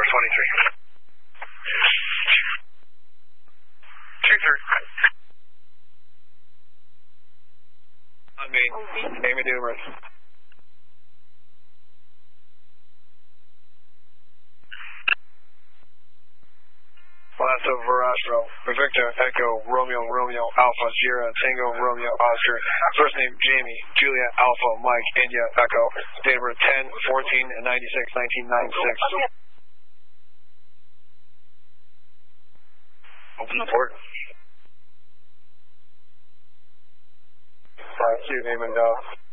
On me. Amy Dumas. Lasso Verastro. Victor Echo Romeo Romeo Alpha Sierra Tango Romeo Oscar. First name Jamie Julia Alpha Mike India Echo. Date of birth 10/14/96 1996. Open the port. 5Q name and